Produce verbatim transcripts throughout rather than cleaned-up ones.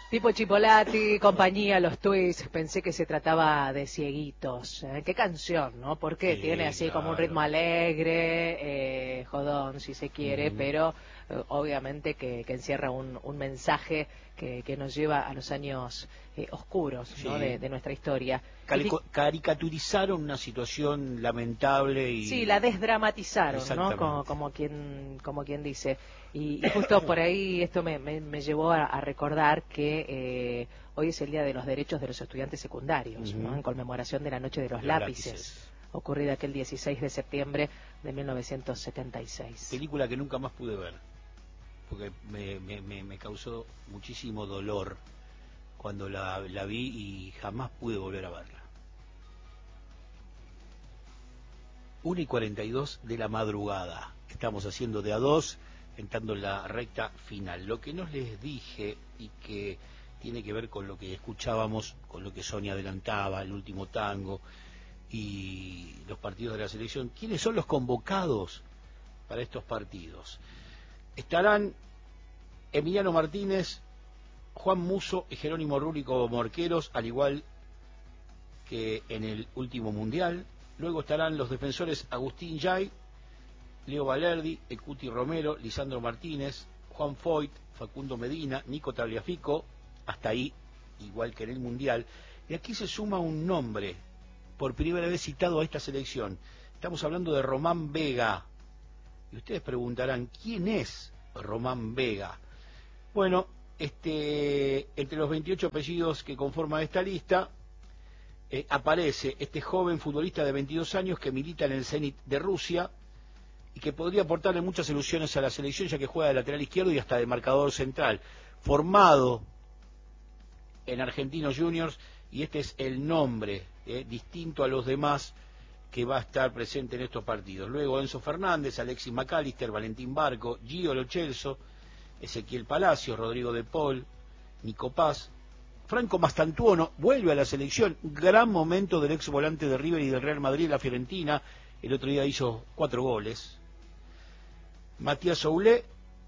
Tipo Chipolati, compañía, los tweets, pensé que se trataba de Cieguitos. ¿Eh? Qué canción, ¿no? Porque Sí, tiene así claro. como un ritmo alegre, eh, jodón, si se quiere, uh-huh. pero eh, obviamente que, que encierra un, un mensaje que, que nos lleva a los años eh, oscuros, sí. ¿no? de, de nuestra historia. Carico caricaturizaron una situación lamentable y... Sí, la desdramatizaron, ¿no? Como, como, quien, como quien dice. Y, y justo por ahí esto me, me, me llevó a, a recordar que eh, hoy es el Día de los Derechos de los Estudiantes Secundarios, uh-huh. ¿no? En conmemoración de la Noche de los, los lápices, lápices, ocurrida aquel dieciséis de septiembre de mil novecientos setenta y seis. Película que nunca más pude ver, porque me, me, me, me causó muchísimo dolor cuando la, la vi y jamás pude volver a verla. una y cuarenta y dos de la madrugada. Estamos haciendo de a dos, entrando en la recta final. Lo que no les dije y que tiene que ver con lo que escuchábamos, con lo que Sonia adelantaba, el último tango y los partidos de la selección. ¿Quiénes son los convocados para estos partidos? Estarán Emiliano Martínez, Juan Musso y Jerónimo Rulli como arqueros, al igual que en el último mundial. Luego estarán los defensores Agustín Yay, Leo Valerdi, Ecuti Romero, Lisandro Martínez, Juan Foyt, Facundo Medina, Nico Tagliafico, hasta ahí, igual que en el mundial. Y aquí se suma un nombre, por primera vez citado a esta selección. Estamos hablando de Román Vega. Y ustedes preguntarán, ¿quién es Román Vega? Bueno, este, entre los veintiocho apellidos que conforman esta lista, eh, aparece este joven futbolista de veintidós años que milita en el Zenit de Rusia y que podría aportarle muchas ilusiones a la selección, ya que juega de lateral izquierdo y hasta de marcador central. Formado en Argentinos Juniors, y este es el nombre, eh, distinto a los demás, que va a estar presente en estos partidos. Luego Enzo Fernández, Alexis McAllister, Valentín Barco, Gio Lo Celso, Ezequiel Palacios, Rodrigo De Paul, Nico Paz, Franco Mastantuono vuelve a la selección, gran momento del ex volante de River y del Real Madrid, la Fiorentina, el otro día hizo cuatro goles. Matías Soulé,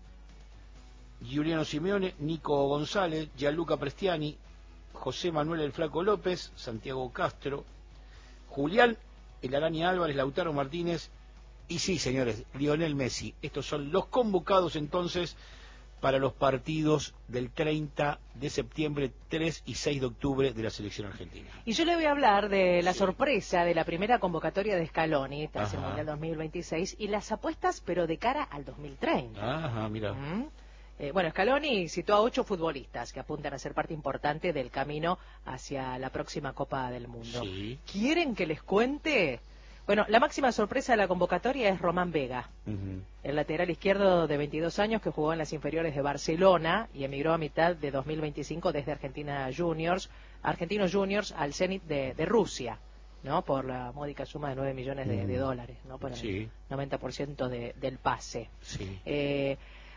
Giuliano Simeone, Nico González, Gianluca Prestiani, José Manuel El Flaco López, Santiago Castro, Julián El Araña Álvarez, Lautaro Martínez y sí, señores, Lionel Messi. Estos son los convocados entonces para los partidos del treinta de septiembre, tres y seis de octubre de la selección argentina. Y yo le voy a hablar de la sí. sorpresa de la primera convocatoria de Scaloni tras el Mundial dos mil veintiséis y las apuestas, pero de cara al dos mil treinta. Ajá, mira. ¿Mm? Eh, bueno, Scaloni citó a ocho futbolistas que apuntan a ser parte importante del camino hacia la próxima Copa del Mundo. Sí. ¿Quieren que les cuente? Bueno, la máxima sorpresa de la convocatoria es Román Vega, uh-huh. el lateral izquierdo de veintidós años que jugó en las inferiores de Barcelona y emigró a mitad de dos mil veinticinco desde Argentina Juniors, Argentinos Juniors al Zenit de, de Rusia, ¿no? Por la módica suma de nueve millones de, de dólares, ¿no? Por el sí. noventa por ciento de, del pase. Sí. Eh,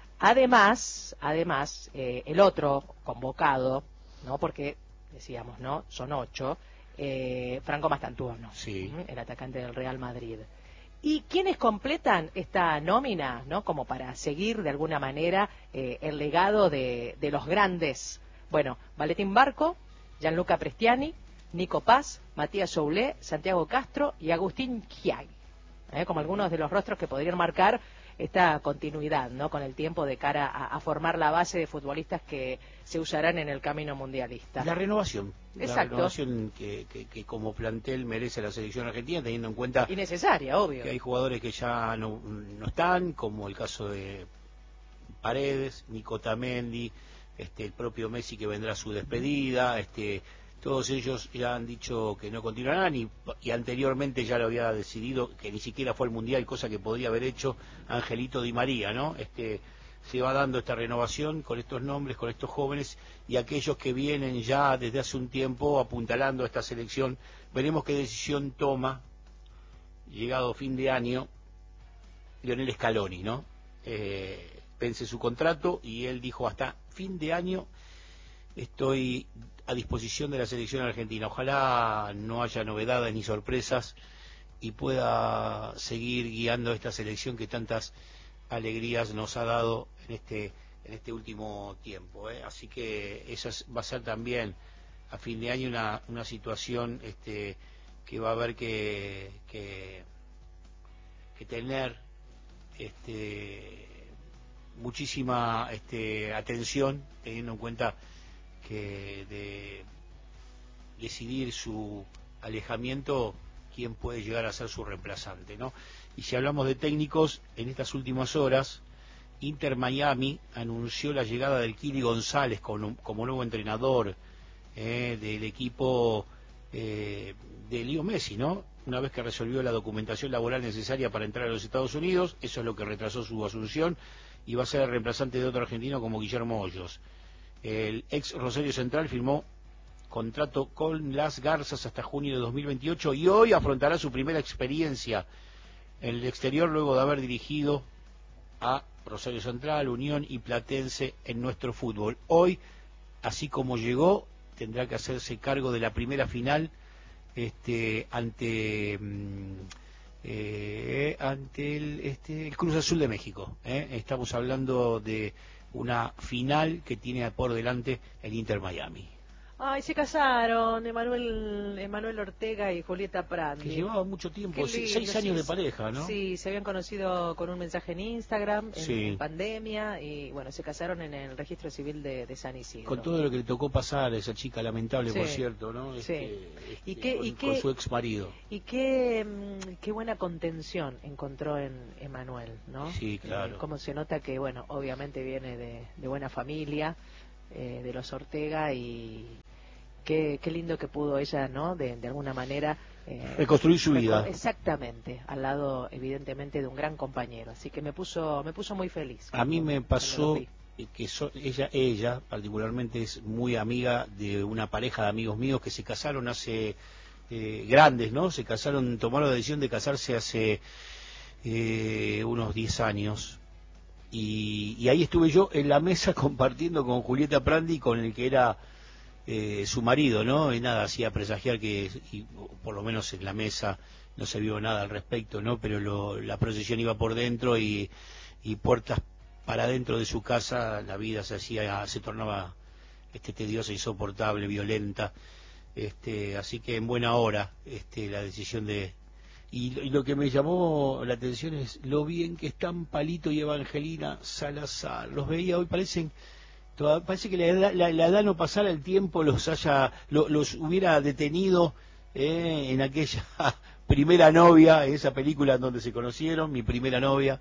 además, además eh, el otro convocado, ¿no? Porque decíamos, ¿no? Son ocho. Eh, Franco Mastantuono, sí. el atacante del Real Madrid. ¿Y quiénes completan esta nómina, no? Como para seguir de alguna manera eh, el legado de, de los grandes. Bueno, Valentín Barco, Gianluca Prestiani, Nico Paz, Matías Soulé, Santiago Castro y Agustín Giay, ¿eh? Como algunos de los rostros que podrían marcar esta continuidad, ¿no? Con el tiempo de cara a, a formar la base de futbolistas que se usarán en el camino mundialista. La renovación. Exacto. La renovación que, que, que como plantel merece la selección argentina, teniendo en cuenta... Y necesaria, obvio. Que hay jugadores que ya no, no están, como el caso de Paredes, Nico Tamendi, este, el propio Messi que vendrá a su despedida, este... Todos ellos ya han dicho que no continuarán y, y anteriormente ya lo había decidido que ni siquiera fue al Mundial, cosa que podría haber hecho Angelito Di María, ¿no? Este, se va dando esta renovación con estos nombres, con estos jóvenes y aquellos que vienen ya desde hace un tiempo apuntalando a esta selección. Veremos qué decisión toma, llegado fin de año, Lionel Scaloni, ¿no? Eh, vence su contrato y él dijo hasta fin de año estoy a disposición de la selección argentina. Ojalá no haya novedades ni sorpresas y pueda seguir guiando a esta selección que tantas alegrías nos ha dado en este en este último tiempo, ¿eh? Así que esa va a ser también a fin de año una, una situación este, que va a haber que, que, que tener este, muchísima este, atención, teniendo en cuenta que de decidir su alejamiento, quién puede llegar a ser su reemplazante, ¿no? Y si hablamos de técnicos, en estas últimas horas, Inter Miami anunció la llegada del Kili González como, como nuevo entrenador eh, del equipo eh, de Leo Messi, ¿no? Una vez que resolvió la documentación laboral necesaria para entrar a los Estados Unidos, eso es lo que retrasó su asunción, y va a ser el reemplazante de otro argentino como Guillermo Hoyos. El ex Rosario Central firmó contrato con las Garzas hasta junio de dos mil veintiocho y hoy afrontará su primera experiencia en el exterior luego de haber dirigido a Rosario Central, Unión y Platense en nuestro fútbol. Hoy, así como llegó, tendrá que hacerse cargo de la primera final este, ante eh, ante el, este, el Cruz Azul de México. ¿eh? Estamos hablando de una final que tiene por delante el Inter Miami. Ay, se casaron Emanuel, Emanuel Ortega y Julieta Prandi. Que llevaba mucho tiempo, Qué lindo, seis años sí, de pareja, ¿no? Sí, se habían conocido con un mensaje en Instagram, en, sí. en pandemia, y bueno, se casaron en el registro civil de, de San Isidro. Con todo lo que le tocó pasar a esa chica lamentable, sí. por cierto, ¿no? Sí. Este, ¿Y este, qué, con, y qué, con su ex marido. Y qué, qué buena contención encontró en Emanuel, ¿no? Sí, claro. Eh, cómo se nota que, bueno, obviamente viene de, de buena familia, eh, de los Ortega, y Qué, qué lindo que pudo ella, ¿no? De, de alguna manera eh, reconstruir su vida. Exactamente, al lado, evidentemente, de un gran compañero. Así que me puso, me puso muy feliz. A mí me pasó que so, ella, ella particularmente es muy amiga de una pareja de amigos míos que se casaron hace eh, grandes, ¿no? Se casaron, tomaron la decisión de casarse hace eh, unos diez años. Y, y ahí estuve yo en la mesa compartiendo con Julieta Prandi, con el que era Eh, su marido, ¿no? Y nada, hacía presagiar que, y, por lo menos en la mesa, no se vio nada al respecto, ¿no? Pero lo, la procesión iba por dentro y, y puertas para dentro de su casa, la vida se hacía, se tornaba este, tediosa, insoportable, violenta, este, así que en buena hora, este, la decisión de... Y, y lo que me llamó la atención es lo bien que están Palito y Evangelina Salazar, los veía hoy, parecen... Parece que la edad, la, la edad no pasara el tiempo, los haya, lo, los hubiera detenido eh, en aquella primera novia, en esa película en donde se conocieron, mi primera novia.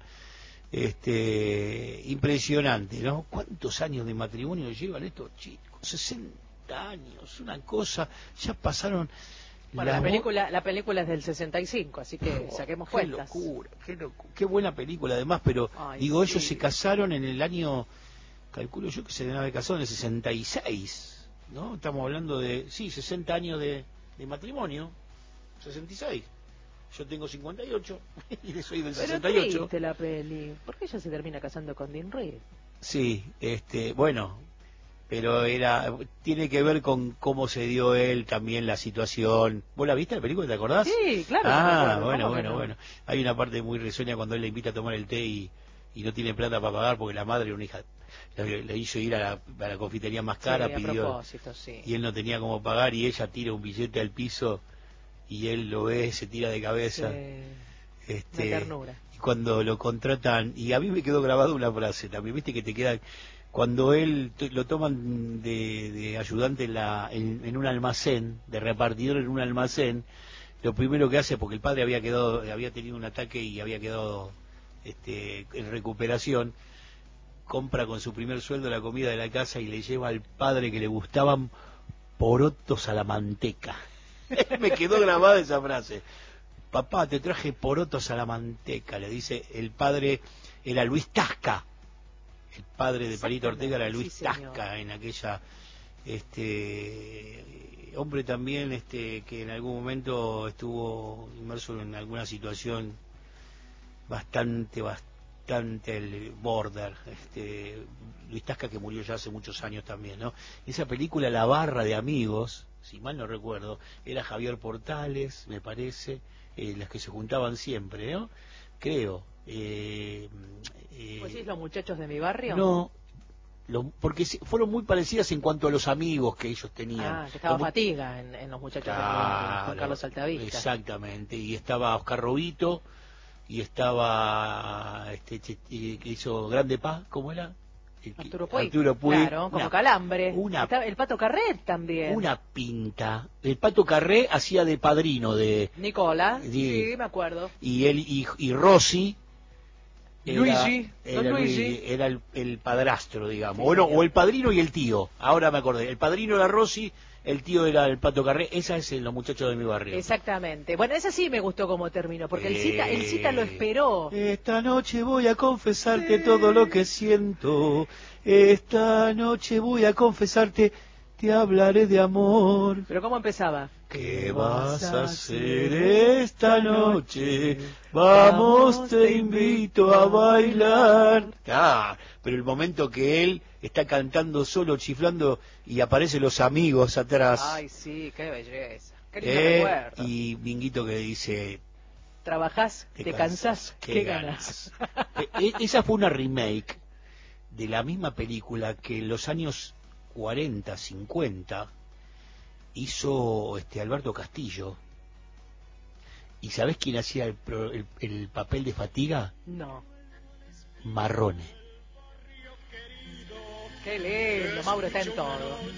Este, impresionante, ¿no? ¿Cuántos años de matrimonio llevan estos chicos? sesenta años, una cosa, ya pasaron. Bueno, la película, la película es del sesenta y cinco, así que oh, saquemos qué cuentas. Locura, qué locura, qué buena película además, pero Ay, digo, sí. Ellos se casaron en el año... Calculo yo que se deben haber casado en el sesenta y seis, ¿no? Estamos hablando de, sí, sesenta años de, de matrimonio, sesenta y seis. Yo tengo cincuenta y ocho y soy del sesenta y ocho. Pero triste la peli. ¿Por qué ella se termina casando con Dean Reed? Sí, este, bueno, pero era, tiene que ver con cómo se dio él también la situación. ¿Vos la viste la película, te acordás? Sí, claro. Ah, bueno, bueno, no? bueno. Hay una parte muy risueña cuando él le invita a tomar el té y, y no tiene plata para pagar porque la madre, una hija... Le, le hizo ir a la, a la confitería más cara, sí, pidió sí. y él no tenía cómo pagar y ella tira un billete al piso y él lo ve, se tira de cabeza. Sí. Este, Una ternura. Y cuando lo contratan, y a mí me quedó grabada una frase también, viste que te queda, cuando él lo toman de, de ayudante en, la, en, en un almacén, de repartidor en un almacén, lo primero que hace, porque el padre había quedado, había tenido un ataque y había quedado este, en recuperación, compra con su primer sueldo la comida de la casa y le lleva al padre que le gustaban porotos a la manteca. Me quedó grabada esa frase. Papá, te traje porotos a la manteca, le dice el padre, era Luis Tasca. El padre de Palito Ortega era Luis sí, Tasca, en aquella este hombre también este que en algún momento estuvo inmerso en alguna situación bastante bastante el border, este, Luis Tasca, que murió ya hace muchos años también, ¿no? Esa película La Barra de Amigos, si mal no recuerdo, era Javier Portales, me parece, eh, las que se juntaban siempre, ¿no? Creo. Eh, eh, ¿Pues sí, los muchachos de mi barrio? No, lo- porque se- fueron muy parecidas en cuanto a los amigos que ellos tenían. Ah, que estaba Los mu- Fatiga en, en Los Muchachos de mi barrio, Claro, con Carlos Altavista. exactamente, y estaba Oscar Robito, y estaba este, este, este, que hizo Grande Paz, ¿cómo era? El que- Arturo Puig. Arturo Puig. Claro, como Una- Calambre. una- Estaba el Pato Carret también. Una pinta. El Pato Carré hacía de padrino de... Nicola, Sí. sí, me acuerdo. Y él y, y Rossi... era- Luigi, era, don Luigi, Luigi. era el, el padrastro, digamos. Sí, Bueno, señor. o el padrino y el tío. Ahora me acordé. El padrino era Rossi, el tío era el Pato Carré. Esa es en Los Muchachos de mi barrio. Exactamente. Bueno, ese sí me gustó como terminó, porque el Eh, cita, el cita lo esperó. Esta noche voy a confesarte Sí. todo lo que siento. Esta noche voy a confesarte, te hablaré de amor. Pero ¿cómo empezaba? ¿Qué vas a hacer esta noche? Vamos, te invito a bailar. Ah, pero el momento que él está cantando solo, chiflando, y aparecen los amigos atrás. Ay, sí, qué belleza. Qué lindo eh, recuerdo. y Minguito que dice... Trabajás, te, cansás, ¿qué, ganas? E- e- esa fue una remake de la misma película que en los años cuarenta, cincuenta hizo este Alberto Castillo. ¿Y sabés quién hacía el, pro- el- el papel de Fatiga? No. Marrone. Qué lindo, Mauro está en todo.